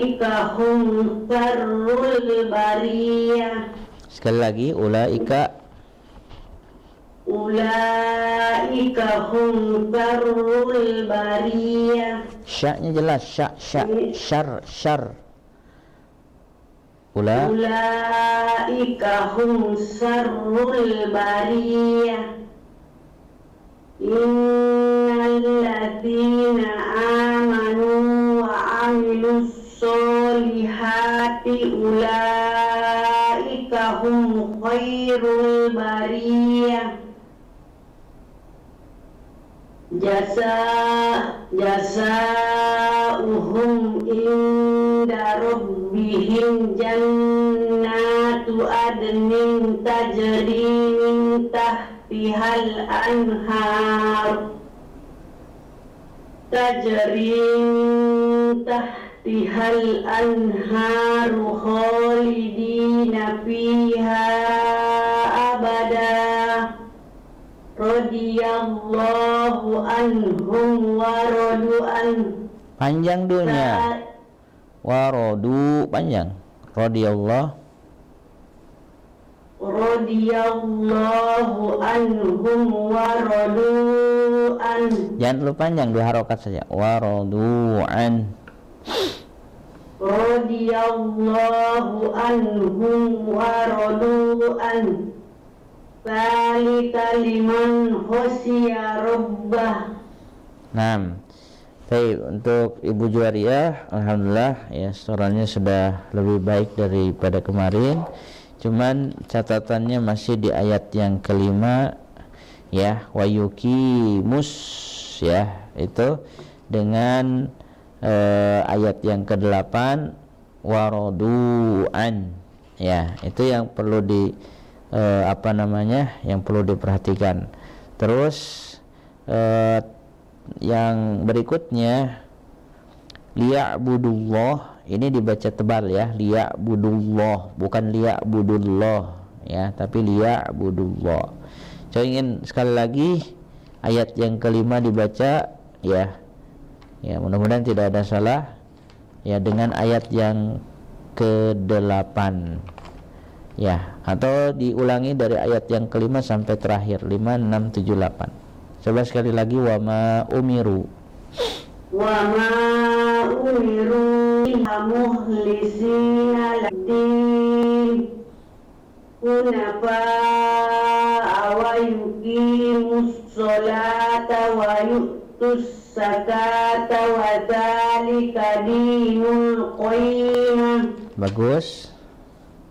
ulaika hum syarrul bariyah. Sekali lagi, ulaika hum syarrul bariyah. Sya-nya jelas, syar. Ulaika hum syarrul bariyah. Innal ladzina amanu wa amilus solihati ulaika hum khairul bariyah. Jasauhum inda rabbihim jannatu adnin tajri min tahtihal anhar khalidina fiha abada. Radiyallahu anhum wa radu'an. Panjang dunia. Waradu panjang. Radiyallahu anhum wa radu'an. Jangan terlalu panjang, 2 harokat saja. Waradu'an. Radiyallahu anhum wa radu'an. Dzalika liman khosya rabbah. Nah, baik, untuk Ibu Juwariyah, alhamdulillah ya, setorannya sudah lebih baik daripada kemarin. Cuman catatannya masih di ayat yang kelima ya, wayukimus ya, itu dengan ayat yang ke-8 waradu'an ya, itu yang perlu yang perlu diperhatikan. Terus yang berikutnya liya'budullah, ini dibaca tebal ya, liya'budullah, bukan liya'budullah ya, tapi liya'budullah. Saya ingin sekali lagi ayat yang kelima dibaca ya. Ya, mudah-mudahan tidak ada salah ya dengan ayat yang ke-8 ya, atau diulangi dari ayat yang kelima sampai terakhir 5, 6, 7, 8. Coba sekali lagi, wa ma umiru mukhlisina lad-din hunafa wa yuqimus sholata wa yu'tus zakata wa dzalika dinul qayyimah. Bagus.